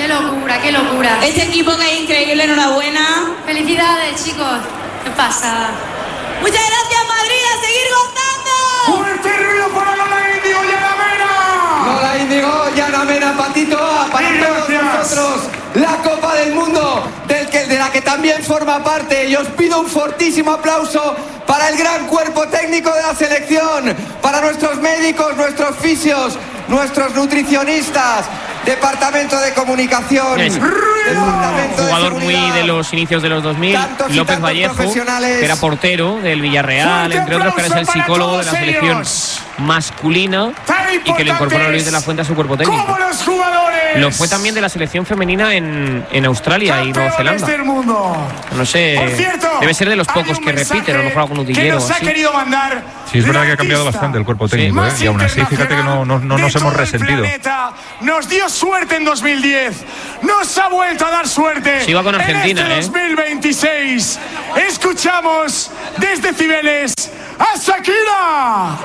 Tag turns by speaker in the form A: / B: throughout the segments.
A: Qué locura, qué locura.
B: Este equipo que es increíble, enhorabuena.
A: Felicidades, chicos. ¿Qué pasa?
B: Muchas gracias, Madrid, a seguir gozando.
C: ¡Fuerte ruido para Lola Índigo y Ana Mena!
D: Lola Índigo y Ana Mena, Patito A, para todos nosotros, la Copa del Mundo, de la que también forma parte. Y os pido un fortísimo aplauso para el gran cuerpo técnico de la selección, para nuestros médicos, nuestros fisios, nuestros nutricionistas, departamento de comunicación,
E: un jugador muy de los inicios de los 2000, López Vallejo, que era portero del Villarreal, entre otros, que ahora es el psicólogo de la selección masculina y que le incorporó a Luis de la Fuente a su cuerpo técnico. Lo fue también de la selección femenina en Australia y Nueva Zelanda. No sé, debe ser de los pocos que repiten, a lo mejor algún utillero así.
F: Sí, es verdad que ha cambiado bastante el cuerpo técnico, y aún así, fíjate que no nos hemos resentido.
C: Nos dio suerte en 2010, nos ha vuelto a dar suerte.
E: Sí, iba con Argentina,
C: en este 2026. Escuchamos desde Cibeles a Shakira.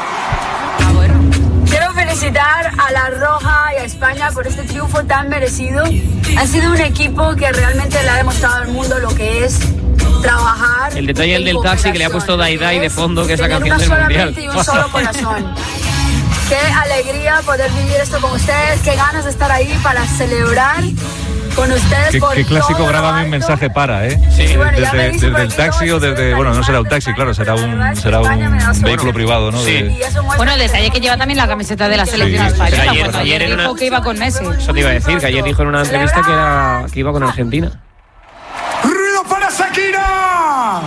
G: Quiero felicitar a La Roja y a España por este triunfo tan merecido. Ha sido un equipo que realmente le ha demostrado al mundo lo que es trabajar.
E: El detalle el del taxi que le ha puesto Dai Dai de fondo, que es la canción del Mundial.
G: Y un solo corazón. Qué alegría poder vivir esto con ustedes, qué ganas de estar ahí para celebrar con ustedes.
F: Qué clásico, grábame un mensaje para,
E: Sí,
G: bueno,
F: desde el taxi o desde, bueno, no será un taxi, claro, será un vehículo privado, ¿no?
E: Sí.
H: Bueno, el detalle que lleva también la camiseta de la selección española.
E: Ayer
H: dijo que iba con Messi.
E: Eso te iba a decir, que ayer dijo en una entrevista que iba con Argentina.
C: ¡Ruido para Shakira!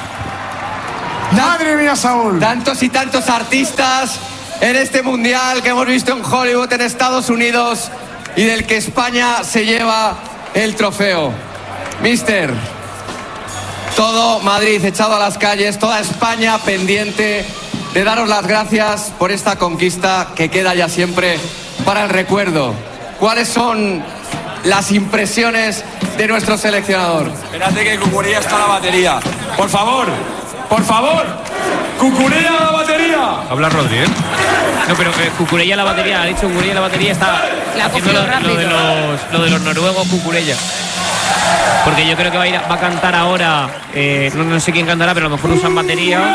C: Madre mía, Saúl.
D: Tantos y tantos artistas en este mundial que hemos visto en Hollywood, en Estados Unidos, y del que España se lleva el trofeo. Mister, todo Madrid echado a las calles, toda España pendiente de daros las gracias por esta conquista que queda ya siempre para el recuerdo. ¿Cuáles son las impresiones de nuestro seleccionador?
I: Espérate que Cucurella está a la batería. Por favor, Cucurella a la batería.
F: Habla Rodri, ¿eh?
E: No, pero Cucurella la batería, ha dicho Cucurella la batería, está haciendo lo de los noruegos Cucurella. Porque yo creo que va a cantar ahora, no sé quién cantará, pero a lo mejor usan batería.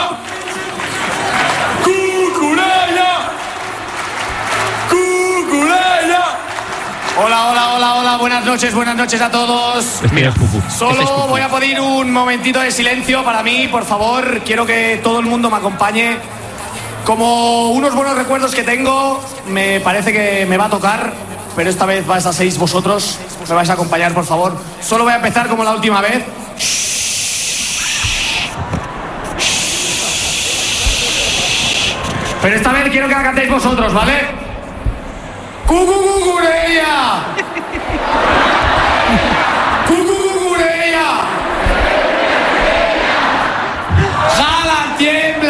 J: Hola, buenas noches a todos. Solo voy a pedir un momentito de silencio para mí, por favor. Quiero que todo el mundo me acompañe. Como unos buenos recuerdos que tengo, me parece que me va a tocar, pero esta vez vais a ser vosotros. Me vais a acompañar, por favor. Solo voy a empezar como la última vez. Pero esta vez quiero que la cantéis vosotros, ¿vale? ¡Cucurella! ¡Cucurella! ¡Haaland tiembla!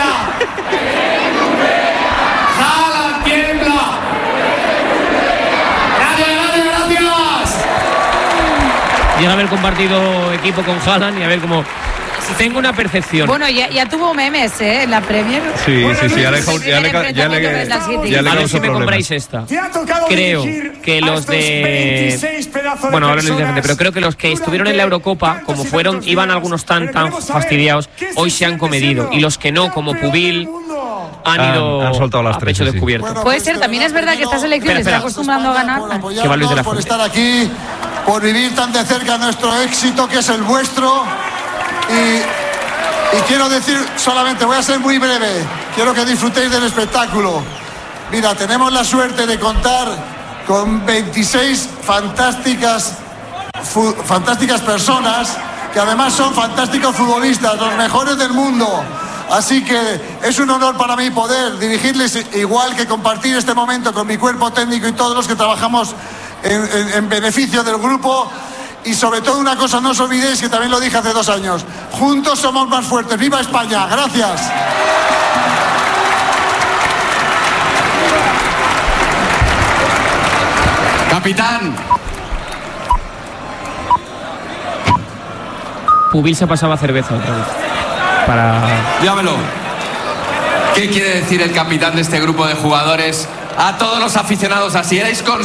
J: ¡Haaland tiembla! ¡Gracias!
E: Llega a haber compartido equipo con Haaland y a ver cómo... Tengo una percepción.
H: Bueno, ya tuvo memes, en la Premier.
F: Sí, ya le
E: a ver si me compráis esta. Creo que los de... Bueno, ahora lo digo, pero creo que los que estuvieron en la Eurocopa, como iban algunos tan fastidiados, hoy se han comedido. Y los que no, como Pubil, han
F: soltado las
E: a pecho descubierto.
H: Bueno, puede ser, también es verdad que esta selección está acostumbrando a ganar.
E: Que va Luis de la
K: por
E: Fuente.
K: estar aquí, por vivir tan de cerca nuestro éxito, que es el vuestro. Y quiero decir solamente, voy a ser muy breve, quiero que disfrutéis del espectáculo. Mira, tenemos la suerte de contar con 26 fantásticas personas que además son fantásticos futbolistas, los mejores del mundo. Así que es un honor para mí poder dirigirles, igual que compartir este momento con mi cuerpo técnico y todos los que trabajamos en beneficio del grupo. Y sobre todo una cosa, no os olvidéis que también lo dije hace 2 años. Juntos somos más fuertes. ¡Viva España! ¡Gracias!
D: Capitán.
E: Pubil se pasaba cerveza otra vez.
D: Llámelo. ¿Qué quiere decir el capitán de este grupo de jugadores a todos los aficionados así? ¿Erais conscientes